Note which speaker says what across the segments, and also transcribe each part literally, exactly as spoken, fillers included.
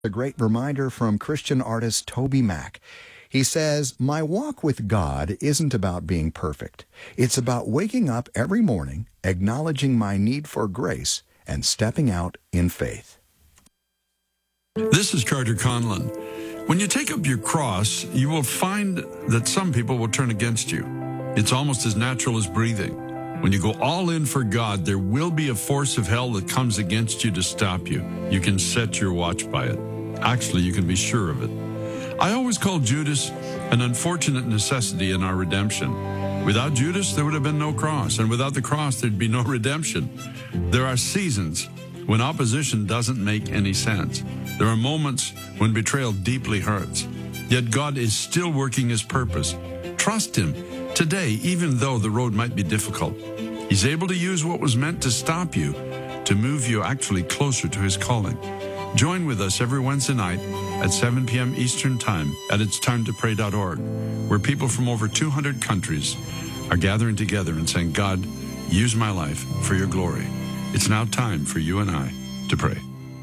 Speaker 1: A great reminder from Christian artist Toby Mac. He says, "My walk with God isn't about being perfect. It's about waking up every morning, acknowledging my need for grace, and stepping out in faith."
Speaker 2: This is Carter Conlon. When you take up your cross, you will find that some people will turn against you. It's almost as natural as breathing. When you go all in for God, there will be a force of hell that comes against you to stop you. You can set your watch by it. Actually, you can be sure of it. I always call Judas an unfortunate necessity in our redemption. Without Judas, there would have been no cross, and without the cross, there'd be no redemption. There are seasons when opposition doesn't make any sense. There are moments when betrayal deeply hurts. Yet God is still working His purpose. Trust Him today, even though the road might be difficult. He's able to use what was meant to stop you to move you actually closer to His calling. Join with us every Wednesday night at seven p.m. Eastern Time at its time to pray dot org, where people from over two hundred countries are gathering together and saying, "God, use my life for your glory." It's now time for you and I to pray.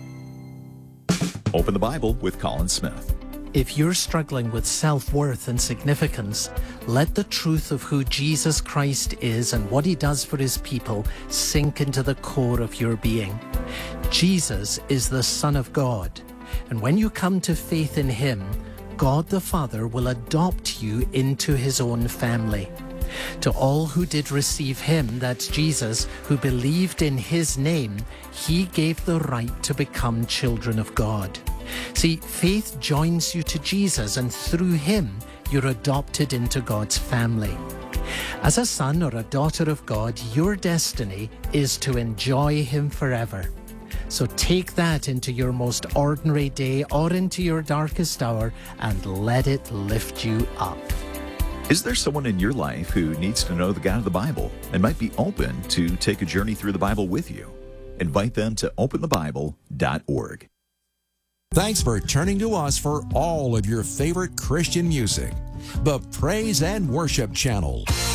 Speaker 3: Open the Bible with Colin Smith.
Speaker 4: If you're struggling with self-worth and significance, let the truth of who Jesus Christ is and what He does for His people sink into the core of your being. Jesus is the Son of God, and when you come to faith in Him, God the Father will adopt you into His own family. To all who did receive Him, that's Jesus, who believed in His name, He gave the right to become children of God. See, faith joins you to Jesus, and through Him, you're adopted into God's family. As a son or a daughter of God, your destiny is to enjoy Him forever. So take that into your most ordinary day or into your darkest hour and let it lift you up.
Speaker 3: Is there someone in your life who needs to know the God of the Bible and might be open to take a journey through the Bible with you? Invite them to open the bible dot org.
Speaker 5: Thanks for turning to us for all of your favorite Christian music. The Praise and Worship Channel.